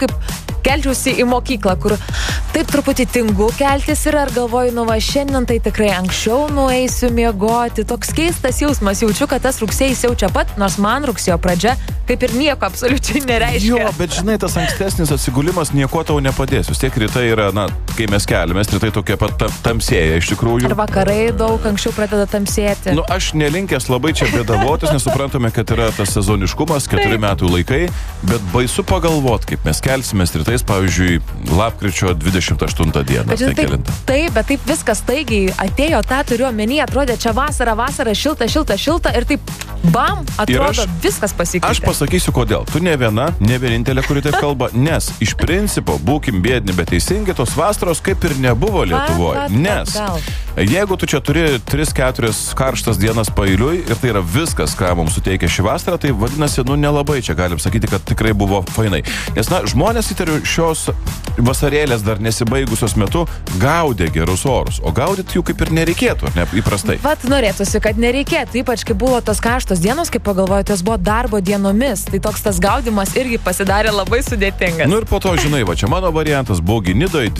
kaip kelčiausi į mokyklą, kur taip truputį tingu keltis ir ar galvoju, nu va, šiandien tai tikrai anksčiau nueisiu miegoti. Toks keistas jausmas, jaučiu, kad tas rugsėjis jau čia pat, nors man rugsėjo pradžia kaip ir nieko absoliučiai nereiškia. Jo, bet žinai, tas ankstesnis atsigulimas nieko tau nepadės. Vis tiek rytai yra, na, kai mes keliamės, rytai tokie pat tamsėja iš tikrųjų. Ir vakarai daug anksčiau pradeda tamsėti. Nu, aš nelinkęs labai čia bėdavotis, nes suprantame, kad yra tas sezoniškumas, 4 metų laikai, bet baisu pagalvot, kaip mes kelsimės rytais, pavyzdžiui, lapkričio 28 dieną. Taip, bet taip viskas staigiai atėjo, tą turiu omeny, atrodė čia vasara, šilta ir taip, bam, atrodo, viskas pasikeitė. Aš pasakysiu kodėl. Tu ne viena, ne vienintelė, kuri taip kalba, nes iš principo, būkim bėdni, bet teisingi, tos vasaros kaip ir nebuvo Lietuvoje. Nes jeigu tu čia turi 3-4 karštas dienas paeiliui ir tai yra viskas, ką mums suteikia šį vasarą, tai vadinasi, nu nelabai čia galim sakyti, kad tikrai buvo fainai. Nes, na, žmonės įtariu šios vasarėlės dar nesibaigusios metu gaudė gerus orus, o gaudyti jų kaip ir nereikėtų, ne įprastai. Vat norėtųsi, kad nereikėtų, ypač kai buvo tos karštos dienos, kaip pagalvoju, tos buvo darbo dienomis, tai toks tas gaudimas irgi pasidarė labai sudėtingas. Nu ir po to, žinai, va čia mano variantas buvo Nidoje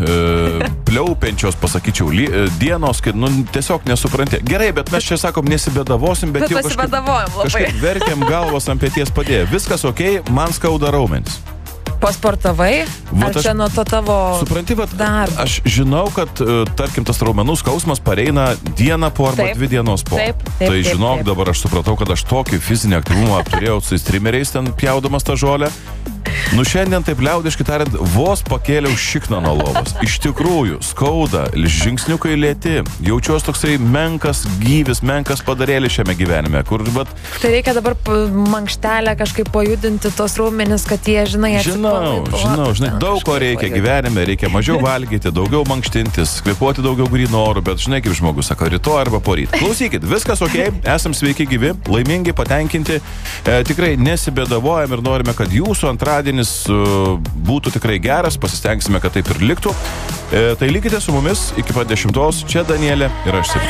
2 pliaupiančios, pasakyčiau, dienos, kai, nu, tiesiog nesupranti. Gerai, bet mes čia sakom, nesibėdavosim, bet jau kažkaip verkiam galvos ant peties padėję. Viskas okei, man skauda raumenis. Pasportavai? Ar čia nuo to tavo supranti, darbo? Aš žinau, kad, tarkim, tas raumenų skausmas pareina dieną po arba 2 dienos po. Tai žinok, dabar aš supratau, kad aš tokį fizinį aktyvumą turėjau su streameriais ten pjaudamas tą žolę. Nu šiandien, taip liaudiškai tariant, vos pakėliau šikną nuo lovos. Iš tikrųjų, skauda, žingsniukai lėti, jaučiuos toksai menkas gyvis, menkas padarėlis šiame gyvenime, kur, bet... Tai reikia dabar mankštelę kažkaip pajudinti tos raumenis, kad jie, žinai, Žinau, daug ko reikia gyvenime, reikia mažiau valgyti, daugiau mankštintis, kvėpuoti daugiau gryno oro, bet žinai, kaip žmogus sako, rytoj arba poryt. Klausykit, viskas okei, esam sveiki gyvi, laimingi, patenkinti, tikrai nesibėdavojam ir norime, kad jūsų antradienis būtų tikrai geras, pasistengsime, kad taip ir liktų. Tai likite su mumis iki pat 10, čia Danielė ir aš Simas.